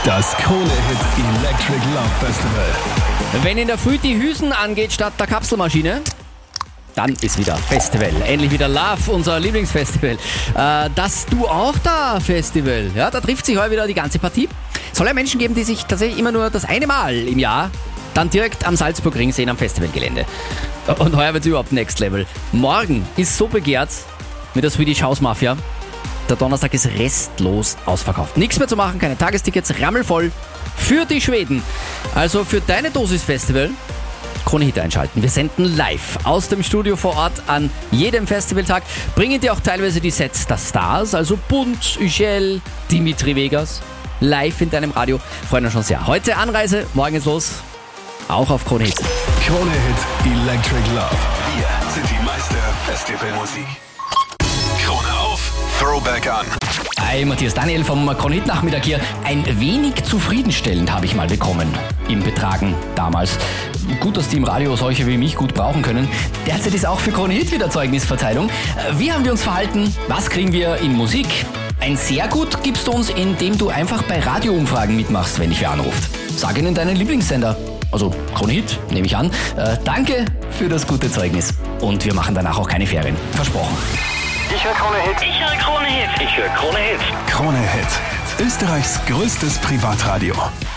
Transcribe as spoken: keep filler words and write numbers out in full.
Das Krone-Hit Electric Love Festival. Wenn in der Früh die Hüsen angeht statt der Kapselmaschine, dann ist wieder Festival. Endlich wieder Love, unser Lieblingsfestival. Äh, das Du auch da Festival. Ja, da trifft sich heute wieder die ganze Partie. Soll ja Menschen geben, die sich tatsächlich immer nur das eine Mal im Jahr dann direkt am Salzburgring sehen am Festivalgelände. Und heuer wird es überhaupt Next Level. Morgen ist so begehrt mit der Swedish House Mafia. Der Donnerstag ist restlos ausverkauft. Nichts mehr zu machen, keine Tagestickets, rammelvoll für die Schweden. Also für deine Dosis Festival, Krone Hit einschalten. Wir senden live aus dem Studio vor Ort an jedem Festivaltag. Bringen dir auch teilweise die Sets der Stars, also Bunt, Ügel, Dimitri Vegas, live in deinem Radio. Freuen uns schon sehr. Heute Anreise, morgen ist los. Auch auf Krone Hit. Krone Hit Electric Love. Wir sind die Meister Festivalmusik. Krone auf, Throwback an. Hi, Matthias Daniel vom Krone Hit Nachmittag hier. Ein wenig zufriedenstellend habe ich mal bekommen im Betragen damals. Gut, dass die im Radio solche wie mich gut brauchen können. Derzeit ist auch für Krone Hit wieder Zeugnisverteilung. Wie haben wir uns verhalten? Was kriegen wir in Musik? Ein sehr gut gibst du uns, indem du einfach bei Radioumfragen mitmachst, wenn dich wer anruft. Sag ihnen deinen Lieblingssender. Also Krone Hit, nehme ich an. Äh, danke für das gute Zeugnis. Und wir machen danach auch keine Ferien. Versprochen. Ich höre Krone Hit. Ich höre Krone Hit. Ich höre Krone Hit. Krone Hit. Österreichs größtes Privatradio.